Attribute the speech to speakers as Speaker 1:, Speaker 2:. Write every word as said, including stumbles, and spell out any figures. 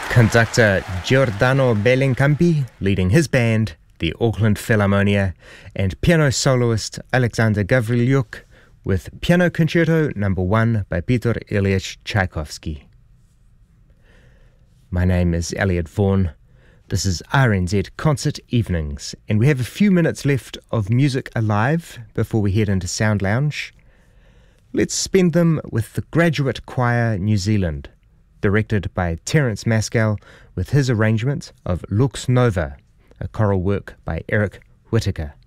Speaker 1: Conductor Giordano Bellincampi leading his band, the Auckland Philharmonia, and piano soloist Alexander Gavrilyuk with Piano Concerto Number one by Peter Ilyich Tchaikovsky. My name is Elliot Vaughan. This is R N Z Concert Evenings, and we have a few minutes left of music alive before we head into Sound Lounge. Let's spend them with the Graduate Choir New Zealand, directed by Terence Maskell with his arrangement of Lux Nova, a choral work by Eric Whittaker.